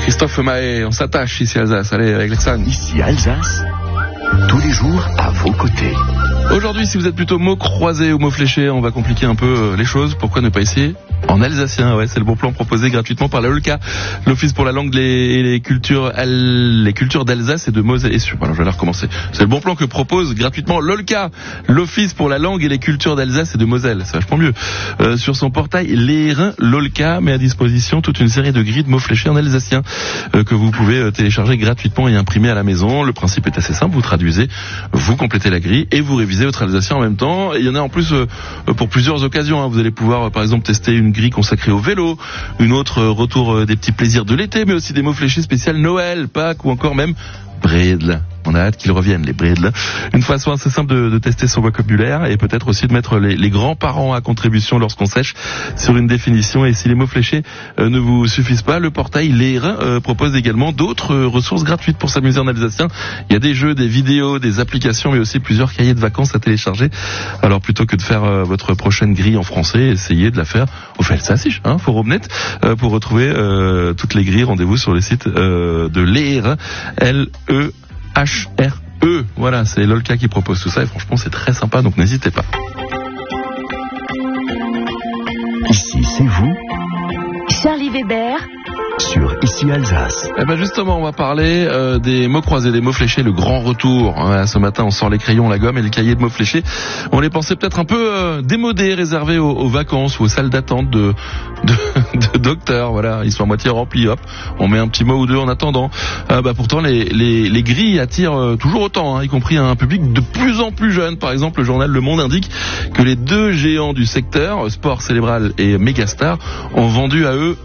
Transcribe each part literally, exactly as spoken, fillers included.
Christophe Mahé, on s'attache ici à Alsace. Allez, avec Alexandre. Ici Alsace, tous les jours à vos côtés. Aujourd'hui, si vous êtes plutôt mots croisés ou mots fléchés, on va compliquer un peu les choses. Pourquoi ne pas essayer en alsacien? Ouais, c'est le bon plan proposé gratuitement par la O L K, l'Office pour la langue et les cultures, les cultures d'Alsace et de Moselle. Voilà, je vais la recommencer. C'est le bon plan que propose gratuitement l'O L K, l'Office pour la langue et les cultures d'Alsace et de Moselle. C'est vachement mieux. Euh, sur son portail Leeren, l'O L K met à disposition toute une série de grilles de mots fléchés en alsacien euh, que vous pouvez euh, télécharger gratuitement et imprimer à la maison. Le principe est assez simple. Vous traduisez, vous complétez la grille et vous révisez votre alsacien en même temps. Et il y en a en plus euh, pour plusieurs occasions. Hein. Vous allez pouvoir, euh, par exemple, tester une grille consacrée au vélo, une autre euh, retour euh, des petits plaisirs de l'été, mais aussi des mots fléchés spécial Noël, Pâques ou encore même Bredel. On a hâte qu'ils reviennent, les Bredel. Une façon assez simple de, de tester son vocabulaire et peut-être aussi de mettre les, les grands-parents à contribution lorsqu'on sèche sur une définition. Et si les mots fléchés euh, ne vous suffisent pas, le portail Leeren euh, propose également d'autres euh, ressources gratuites pour s'amuser en alsacien. Il y a des jeux, des vidéos, des applications, mais aussi plusieurs cahiers de vacances à télécharger. Alors plutôt que de faire euh, votre prochaine grille en français, essayez de la faire au Felsassich, hein, Forumnet, euh, pour retrouver euh, toutes les grilles. Rendez-vous sur le site euh, de Leeren, L E H R E. Voilà, c'est l'O L K qui propose tout ça et franchement c'est très sympa, donc n'hésitez pas. Ici c'est vous, Charlie Weber, sur Ici Alsace. Eh ben justement, on va parler euh, des mots croisés, des mots fléchés, le grand retour. Hein, ce matin, on sort les crayons, la gomme et le cahier de mots fléchés. On les pensait peut-être un peu euh, démodés, réservés aux, aux vacances ou aux salles d'attente de, de, de docteurs. Voilà, ils sont à moitié remplis. Hop, on met un petit mot ou deux en attendant. Euh, bah pourtant, les, les, les grilles attirent euh, toujours autant, hein, y compris un public de plus en plus jeune. Par exemple, le journal Le Monde indique que les deux géants du secteur, Sport Cérébral et Megastar, ont vendu à eux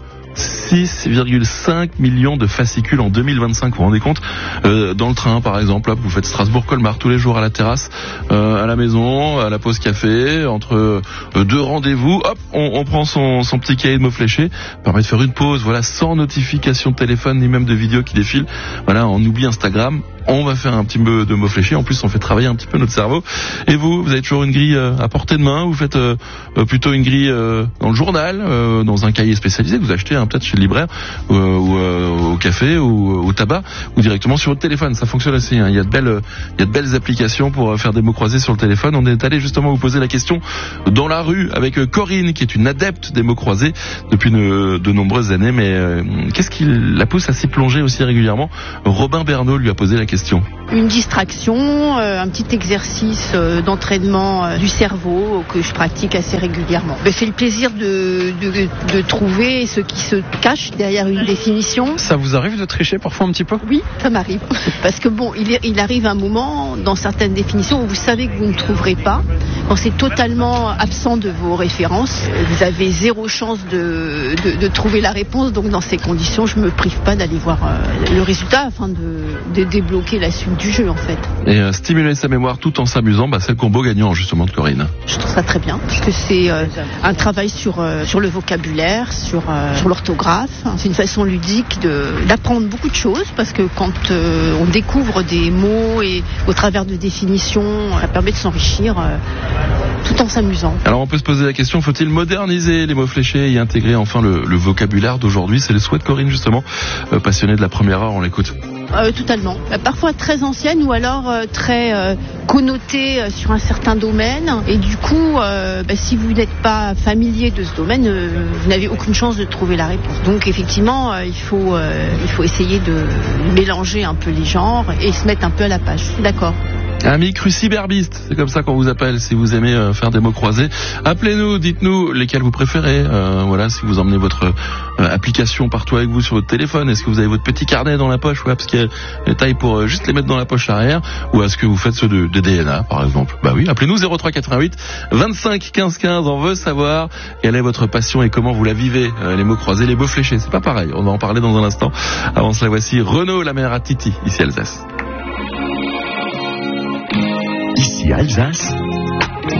six virgule cinq millions de fascicules en deux mille vingt-cinq. Vous vous rendez compte, euh, dans le train par exemple, hop, vous faites Strasbourg-Colmar tous les jours à la terrasse, euh, à la maison, à la pause café, entre euh, deux rendez-vous, hop, on, on prend son, son petit cahier de mots fléchés, permet de faire une pause, voilà, sans notification de téléphone ni même de vidéo qui défile. Voilà, on oublie Instagram, on va faire un petit peu de mots fléchés. En plus, on fait travailler un petit peu notre cerveau. Et vous, vous avez toujours une grille euh, à portée de main. Vous faites euh, plutôt une grille euh, dans le journal, euh, dans un cahier spécialisé que vous achetez hein, peut-être chez le libraire euh, ou euh, au café ou au tabac ou directement sur votre téléphone. Ça fonctionne aussi. Hein. Il y a de belles, il y a de belles applications pour faire des mots croisés sur le téléphone. On est allé justement vous poser la question dans la rue avec Corinne, qui est une adepte des mots croisés depuis de, de nombreuses années. Mais euh, qu'est-ce qui la pousse à s'y plonger aussi régulièrement? Robin Bernot lui a posé la question. Une distraction, euh, un petit exercice euh, d'entraînement euh, du cerveau que je pratique assez régulièrement. Mais c'est le plaisir de, de, de trouver ce qui se cache derrière une définition. Ça vous arrive de tricher parfois un petit peu? Oui, ça m'arrive. Parce que bon, il, il arrive un moment dans certaines définitions où vous savez que vous ne trouverez pas. Quand c'est totalement absent de vos références, vous avez zéro chance de, de, de trouver la réponse. Donc dans ces conditions, je me prive pas d'aller voir euh, le résultat afin de, de débloquer la suite du jeu en fait. Et euh, stimuler sa mémoire tout en s'amusant, bah, c'est le combo gagnant justement de Corinne. Je trouve ça très bien parce que c'est euh, un travail sur, euh, sur le vocabulaire, sur, euh, sur l'orthographe. C'est une façon ludique de, d'apprendre beaucoup de choses parce que quand euh, on découvre des mots et au travers de définitions, ça permet de s'enrichir euh, tout en s'amusant. Alors on peut se poser la question, faut-il moderniser les mots fléchés et y intégrer enfin le, le vocabulaire d'aujourd'hui? C'est le souhait de Corinne justement, euh, passionnée de la première heure, on l'écoute. Euh, totalement. Euh, parfois très ancienne ou alors euh, très euh, connotée euh, sur un certain domaine. Et du coup, euh, bah, si vous n'êtes pas familier de ce domaine, euh, vous n'avez aucune chance de trouver la réponse. Donc effectivement, euh, il faut euh, il faut essayer de mélanger un peu les genres et se mettre un peu à la page. D'accord. Amis cruciverbistes, c'est comme ça qu'on vous appelle si vous aimez euh, faire des mots croisés. Appelez-nous, dites-nous lesquels vous préférez. Euh, voilà, si vous emmenez votre euh, application partout avec vous sur votre téléphone, est-ce que vous avez votre petit carnet dans la poche, ouais, parce qu'il y a des tailles pour euh, juste les mettre dans la poche arrière, ou est-ce que vous faites ceux de, de D N A par exemple? Bah oui, appelez-nous zéro trois quatre-vingt-huit vingt-cinq quinze quinze. On veut savoir quelle est votre passion et comment vous la vivez. Euh, les mots croisés, les mots fléchés, c'est pas pareil. On va en parler dans un instant. Avant cela, voici Renaud, la mère à Titi, ici Alsace. Ici Alsace,